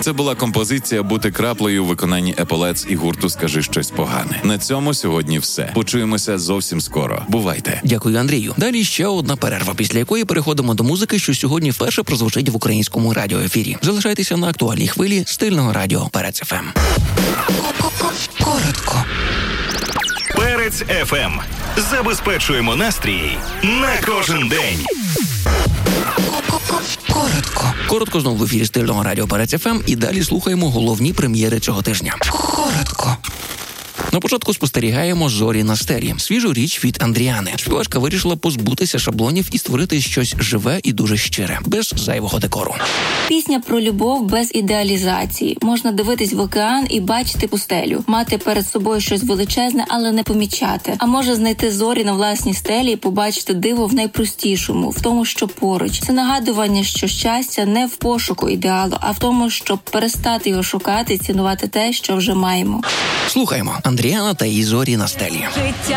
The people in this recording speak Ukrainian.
Це була композиція «Бути краплею» у виконанні Еполетс і гурту «Скажи щось погане». На цьому сьогодні все. Почуємося зовсім скоро. Бувайте. Дякую, Андрію. Далі ще одна перерва, після якої переходимо до музики, що сьогодні вперше прозвучить в українському радіоефірі. Залишайтеся на актуальній хвилі стильного радіо Перець ФМ. Коротко. Перець ФМ. Забезпечуємо настрій на кожен день. Коротко знову в ефірі стильного радіо Перець ФМ і далі слухаємо головні прем'єри цього тижня. Коротко. На початку спостерігаємо «Зорі на стелі» – свіжу річ від Андріани. Співачка вирішила позбутися шаблонів і створити щось живе і дуже щире, без зайвого декору. Пісня про любов без ідеалізації. Можна дивитись в океан і бачити пустелю. Мати перед собою щось величезне, але не помічати. А може знайти зорі на власній стелі і побачити диво в найпростішому, в тому, що поруч. Це нагадування, що щастя не в пошуку ідеалу, а в тому, щоб перестати його шукати і цінувати те, що вже маємо. Слухаємо Андріана та її «Зорі на стелі». Життя